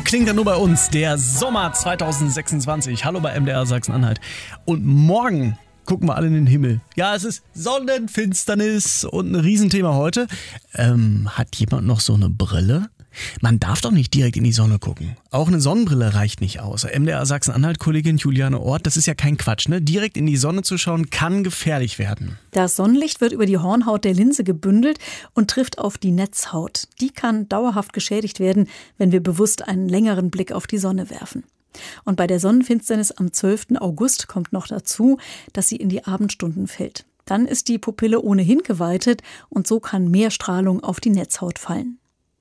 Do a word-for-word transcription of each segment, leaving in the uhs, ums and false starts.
klingt ja nur bei uns. Der Sommer zwanzig sechsundzwanzig. Hallo bei M D R Sachsen-Anhalt. Und morgen gucken wir alle in den Himmel. Ja, es ist Sonnenfinsternis und ein Riesenthema heute. Ähm, hat jemand noch so eine Brille? Man darf doch nicht direkt in die Sonne gucken. Auch eine Sonnenbrille reicht nicht aus. M D R Sachsen-Anhalt-Kollegin Juliane Ort, das ist ja kein Quatsch, ne? Direkt in die Sonne zu schauen, kann gefährlich werden. Das Sonnenlicht wird über die Hornhaut der Linse gebündelt und trifft auf die Netzhaut. Die kann dauerhaft geschädigt werden, wenn wir bewusst einen längeren Blick auf die Sonne werfen. Und bei der Sonnenfinsternis am zwölften August kommt noch dazu, dass sie in die Abendstunden fällt. Dann ist die Pupille ohnehin geweitet und so kann mehr Strahlung auf die Netzhaut fallen.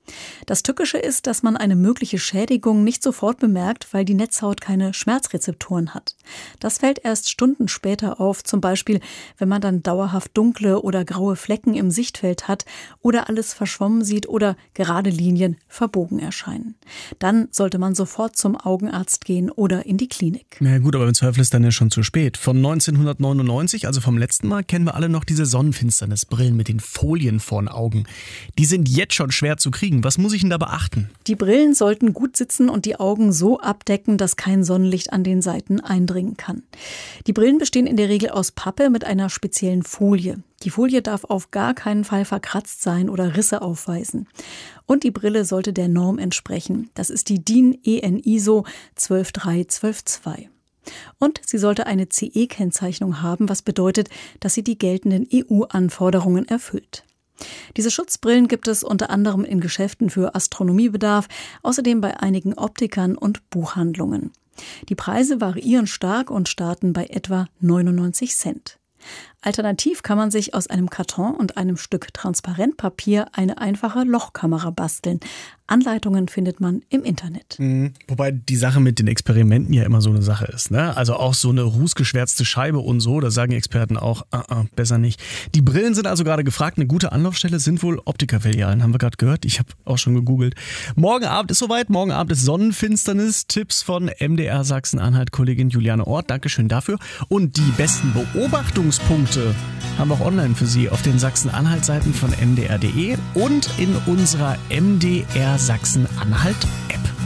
Das Tückische ist, dass man eine mögliche Schädigung nicht sofort bemerkt, weil die Netzhaut keine Schmerzrezeptoren hat. Das fällt erst Stunden später auf, zum Beispiel, wenn man dann dauerhaft dunkle oder graue Flecken im Sichtfeld hat oder alles verschwommen sieht oder gerade Linien verbogen erscheinen. Dann sollte man sofort zum Augenarzt gehen oder in die Klinik. Na gut, aber im Zweifel ist dann ja schon zu spät. Von neunzehnhundertneunundneunzig, also vom letzten Mal, kennen wir alle noch diese Sonnenfinsternisbrillen mit den Folien vor den Augen. Die sind jetzt schon schwer zu kriegen. Was muss ich denn da beachten? Die Brillen sollten gut sitzen und die Augen so abdecken, dass kein Sonnenlicht an den Seiten eindringen kann. Die Brillen bestehen in der Regel aus Pappe mit einer speziellen Folie. Die Folie darf auf gar keinen Fall verkratzt sein oder Risse aufweisen. Und die Brille sollte der Norm entsprechen. Das ist die DIN E N I S O zwölf drei zwölf zwei. Und sie sollte eine C E-Kennzeichnung haben, was bedeutet, dass sie die geltenden E U-Anforderungen erfüllt. Diese Schutzbrillen gibt es unter anderem in Geschäften für Astronomiebedarf, außerdem bei einigen Optikern und Buchhandlungen. Die Preise variieren stark und starten bei etwa neunundneunzig Cent. Alternativ kann man sich aus einem Karton und einem Stück Transparentpapier eine einfache Lochkamera basteln. Anleitungen findet man im Internet. Mhm. Wobei die Sache mit den Experimenten ja immer so eine Sache ist, ne? Also auch so eine rußgeschwärzte Scheibe und so, da sagen Experten auch, uh -uh, besser nicht. Die Brillen sind also gerade gefragt. Eine gute Anlaufstelle sind wohl Optikerfilialen, haben wir gerade gehört. Ich habe auch schon gegoogelt. Morgen Abend ist soweit. Morgen Abend ist Sonnenfinsternis. Tipps von M D R Sachsen-Anhalt-Kollegin Juliane Ort. Dankeschön dafür. Und die besten Beobachtungspunkte haben wir auch online für Sie auf den Sachsen-Anhalt-Seiten von M D R punkt de und in unserer M D R Sachsen-Anhalt-App.